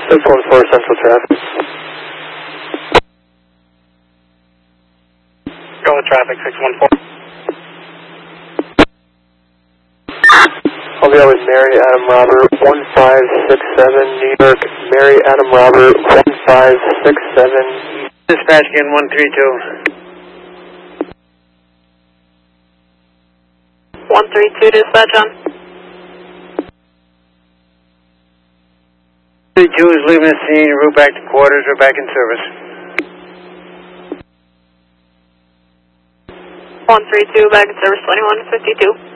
614 Central Traffic. Go with traffic, 614. I'll be out with Mary Adam Robert, 1567 New York. Mary Adam Robert, 1567. Dispatch again, 132. 132 dispatch on. 32 is leaving the scene, route back to quarters, we're back in service. 132 back in service, 2152.